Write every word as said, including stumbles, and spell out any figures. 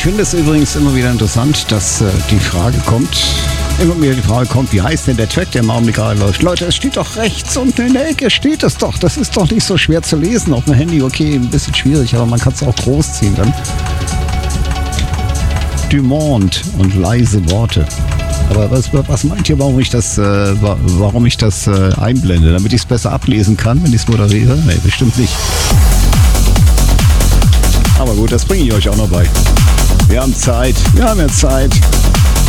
Ich finde es übrigens immer wieder interessant, dass äh, die Frage kommt, immer wieder die Frage kommt, wie heißt denn der Track, der im Augenblick gerade läuft? Leute, es steht doch rechts unten in der Ecke, steht es doch. Das ist doch nicht so schwer zu lesen. Auf dem Handy, okay, ein bisschen schwierig, aber man kann es auch groß ziehen dann. Dumont und leise Worte. Aber was, was meint ihr, warum ich das, äh, warum ich das äh, einblende? Damit ich es besser ablesen kann, wenn ich es moderiere? Nee, bestimmt nicht. Aber gut, das bringe ich euch auch noch bei. Wir haben Zeit, wir haben ja Zeit.